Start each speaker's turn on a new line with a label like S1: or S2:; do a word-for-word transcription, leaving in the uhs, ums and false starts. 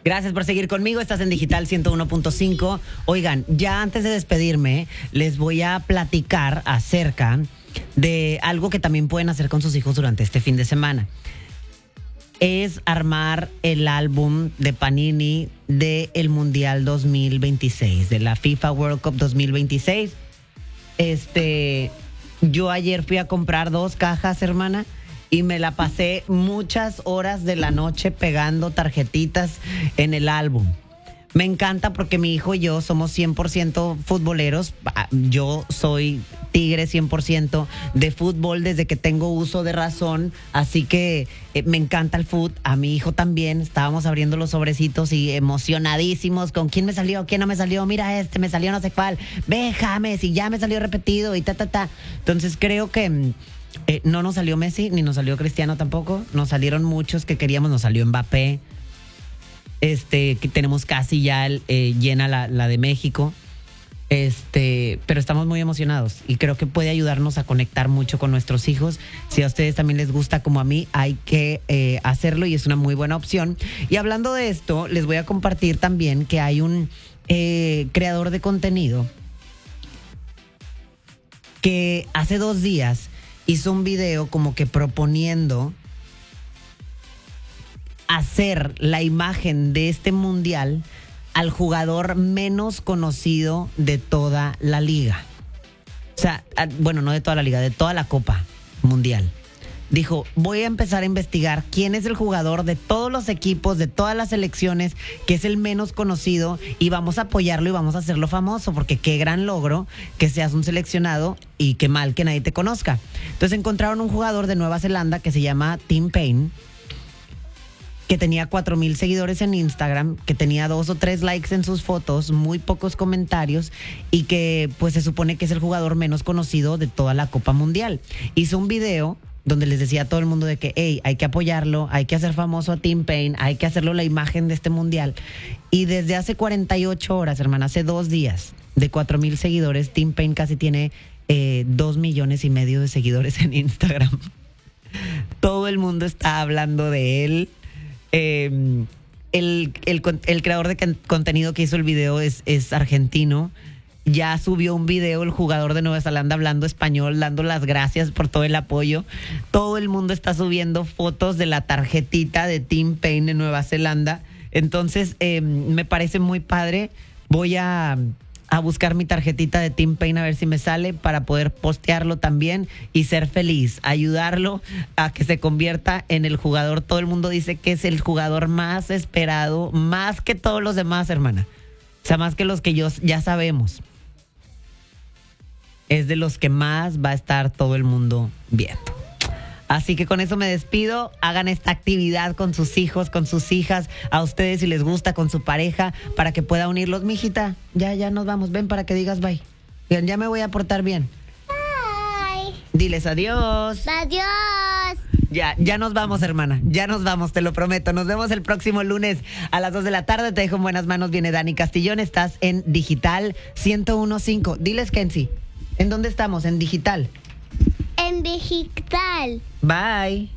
S1: Gracias por seguir conmigo. Estás en Digital ciento uno punto cinco. Oigan, ya antes de despedirme, les voy a platicar acerca de algo que también pueden hacer con sus hijos durante este fin de semana. Es armar el álbum de Panini del Mundial dos mil veintiséis, de la FIFA World Cup dos mil veintiséis. Este, yo ayer fui a comprar dos cajas, hermana, y me la pasé muchas horas de la noche pegando tarjetitas en el álbum. Me encanta porque mi hijo y yo somos cien por ciento futboleros. Yo soy tigre cien por ciento de fútbol desde que tengo uso de razón. Así que eh, me encanta el fútbol. A mi hijo también. Estábamos abriendo los sobrecitos y emocionadísimos. ¿Con quién me salió? ¿Quién no me salió? Mira este, me salió no sé cuál. Ve, James, y ya me salió repetido y ta, ta, ta. Entonces creo que eh, no nos salió Messi, ni nos salió Cristiano tampoco. Nos salieron muchos que queríamos. Nos salió Mbappé. Este, que tenemos casi ya eh, llena la, la de México. Este, pero estamos muy emocionados y creo que puede ayudarnos a conectar mucho con nuestros hijos. Si a ustedes también les gusta como a mí, hay que eh, hacerlo y es una muy buena opción. Y hablando de esto, les voy a compartir también que hay un eh, creador de contenido que hace dos días hizo un video como que proponiendo hacer la imagen de este mundial al jugador menos conocido de toda la liga. O sea, bueno, no de toda la liga, de toda la Copa Mundial. Dijo, voy a empezar a investigar quién es el jugador de todos los equipos, de todas las selecciones, que es el menos conocido, y vamos a apoyarlo y vamos a hacerlo famoso, porque qué gran logro que seas un seleccionado y qué mal que nadie te conozca. Entonces encontraron un jugador de Nueva Zelanda que se llama Tim Payne, que tenía cuatro mil seguidores en Instagram, que tenía dos o tres likes en sus fotos, muy pocos comentarios, y que pues se supone que es el jugador menos conocido de toda la Copa Mundial. Hizo un video donde les decía a todo el mundo de que, hey, hay que apoyarlo, hay que hacer famoso a Tim Payne, hay que hacerlo la imagen de este mundial. Y desde hace cuarenta y ocho horas, hermana, hace dos días, de cuatro mil seguidores, Tim Payne casi tiene eh, dos millones y medio de seguidores en Instagram. Todo el mundo está hablando de él. Eh, el, el, el creador de contenido que hizo el video es, es argentino. Ya subió un video el jugador de Nueva Zelanda hablando español, dando las gracias por todo el apoyo. Todo el mundo está subiendo fotos de la tarjetita de Tim Payne en Nueva Zelanda. Entonces eh, me parece muy padre. Voy a... a buscar mi tarjetita de Tim Payne a ver si me sale para poder postearlo también y ser feliz, ayudarlo a que se convierta en el jugador. Todo el mundo dice que es el jugador más esperado, más que todos los demás, hermana. O sea, más que los que yo, ya sabemos. Es de los que más va a estar todo el mundo viendo. Así que con eso me despido. Hagan esta actividad con sus hijos, con sus hijas, a ustedes si les gusta, con su pareja, para que pueda unirlos. Mijita, ya, ya nos vamos. Ven para que digas bye. Ya me voy a portar bien.
S2: Bye.
S1: Diles adiós.
S2: Adiós.
S1: Ya, ya nos vamos, hermana. Ya nos vamos, te lo prometo. Nos vemos el próximo lunes a las dos de la tarde. Te dejo en buenas manos. Viene Dani Castillón. Estás en Digital ciento uno punto cinco. Diles, Kenzie, ¿en dónde estamos? En Digital.
S2: En digital.
S1: Bye.